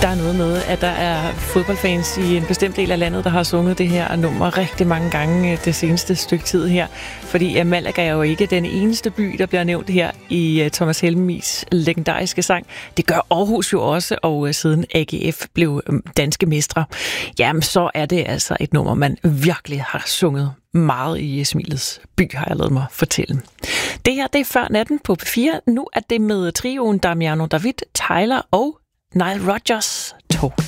Der er noget med, at der er fodboldfans i en bestemt del af landet, der har sunget det her nummer rigtig mange gange det seneste stykke tid her. Fordi Malaga er jo ikke den eneste by, der bliver nævnt her i Thomas Helmigs legendariske sang. Det gør Aarhus jo også, og siden AGF blev danske mestre, jamen så er det altså et nummer, man virkelig har sunget meget i Smilets by, har jeg ladet mig fortælle. Det her, det er Før natten på P4. Nu er det med trioen Damiano David, Tyler og Nile Rodgers 2.